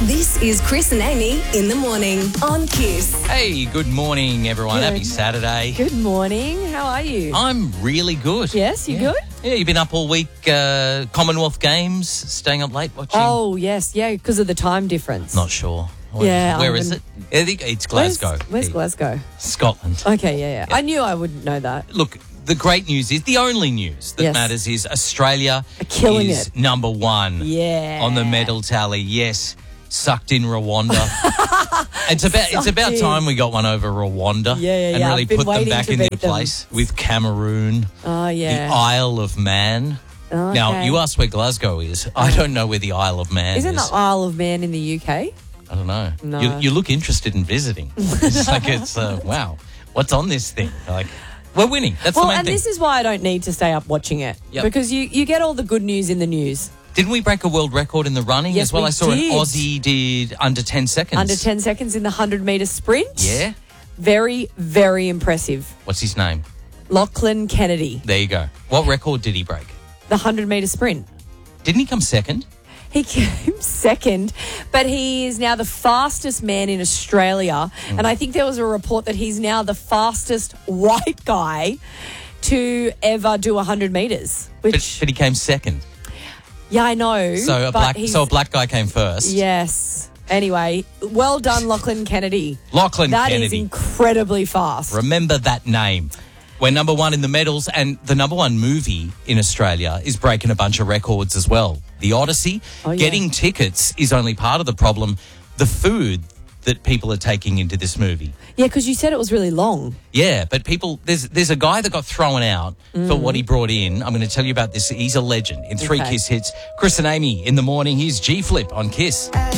This is Chris and Amy in the morning on Kiss. Hey, good morning, everyone. Good. Happy Saturday. Good morning. How are you? I'm really good. Yes, you good? Yeah, you've been up all week, Commonwealth Games, staying up late watching? Oh, yes. Yeah, because of the time difference. Not sure. Yeah, Where is it? I think it's Glasgow. Where's Glasgow? Scotland. Okay, yeah. I knew I wouldn't know that. Look, the great news is, the only news that Yes. matters is Australia Are killing is it. number one Yeah. on the medal tally. Yes, sucked in Rwanda. It's about in. time we got one over Rwanda Yeah. and really I've been put them waiting back to in their beat them. place with Cameroon. Oh, yeah. The Isle of Man. Now, Okay. you asked where Glasgow is. I don't know where the Isle of Man Isn't is. the Isle of Man in the UK? I don't know. No. You look interested in visiting. It's like, wow, what's on this thing? Like, we're winning. That's Well, the main and thing. this is why I don't need to stay up watching it. Yep. Because you get all the good news in the news. Didn't we break a world record in the running Yes, as well? we I saw did. an Aussie did under 10 seconds. Under 10 seconds in the 100-metre sprint. Yeah? Very, very impressive. What's his name? Lachlan Kennedy, There you go. What record did he break? the 100-metre sprint. Didn't he come second? He came second, but he is now the fastest man in Australia. And I think there was a report that he's now the fastest white guy to ever do 100 metres. But Which, he came second. yeah, I know. So but a black guy came first. Yes. Anyway, well done, Lachlan Kennedy. Lachlan That is Kennedy. incredibly fast. Remember that name. We're number one in the medals, and the number one movie in Australia is breaking a bunch of records as well. The Odyssey. Oh, yeah. Getting tickets is only part of the problem. The food that people are taking into this movie. Yeah, because you said it was really long. Yeah, but there's a guy that got thrown out for what he brought in. I'm going to tell you about this. He's a legend in 3 Okay. Kiss hits. Chris and Amy in the morning. Here's G Flip on Kiss.